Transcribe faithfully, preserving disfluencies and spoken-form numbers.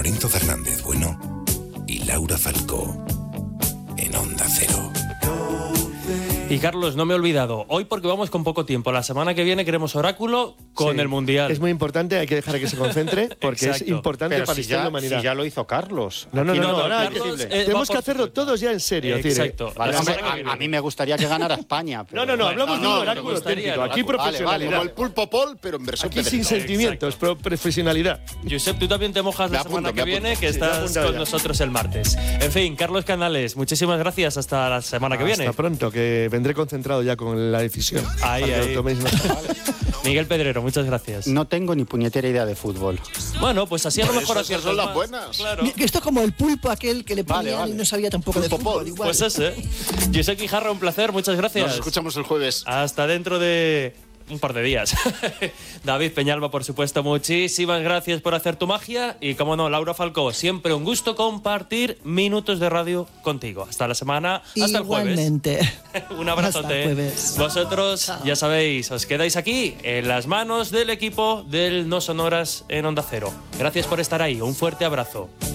Lorenzo Fernández Bueno y Laura Falcó en Onda Cero. Y Carlos, no me he olvidado, hoy porque vamos con poco tiempo, la semana que viene queremos oráculo con Sí, el Mundial. Es muy importante, hay que dejar que se concentre porque es importante Pero para si la historia de ya, la humanidad. si ya lo hizo Carlos. No, no, Aquí no, no, no, ahora hay que- Carlos, eh, tenemos va que por hacerlo supuesto. todos ya en serio. es decir, Exacto. Vale, La hombre, semana que a, viene. a mí me gustaría que ganara España. Pero... No, no, no, hablamos no, de un no, oráculo me gustaría auténtico. el Aquí oráculo. Vale, profesionalidad. vale, como el pulpo Paul, pero en versión Aquí sin Pedrito. sentimientos, pero profesionalidad. Josep, tú también te mojas Me la apunto, semana me que viene, apunto. que Sí, me he estás apuntado con ya. nosotros el martes. En fin, Carlos Canales, muchísimas gracias, hasta la semana que viene. Hasta pronto, que vendré concentrado ya con la decisión. Ahí, Para que ahí. lo toméis nota. Miguel Pedrero, muchas gracias. No tengo ni puñetera idea de fútbol. Bueno, pues así a lo Por mejor eso esas aciertas son las más. buenas. Claro. Esto es como el pulpo aquel que le Vale, ponían vale. y no sabía tampoco de Pulpo fútbol. Paul. Igual. Pues ese. Josep Guijarro, un placer, muchas gracias. Nos escuchamos el jueves. Hasta dentro de un par de días. David Peñalba, por supuesto, muchísimas gracias por hacer tu magia. Y, como no, Laura Falcó, siempre un gusto compartir minutos de radio contigo. Hasta la semana, hasta el jueves. Igualmente. Un abrazote. Hasta el jueves. Vosotros, Chao. ya sabéis, os quedáis aquí en las manos del equipo del No Sonoras en Onda Cero. Gracias por estar ahí. Un fuerte abrazo.